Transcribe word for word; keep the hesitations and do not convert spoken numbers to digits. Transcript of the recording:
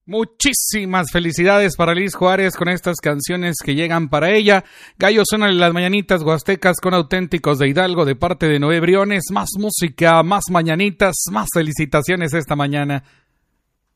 Muchísimas felicidades para Liz Juárez con estas canciones que llegan para ella. Gallo, suenan las mañanitas huastecas con auténticos de Hidalgo de parte de Noé Briones. Más música, más mañanitas, más felicitaciones esta mañana.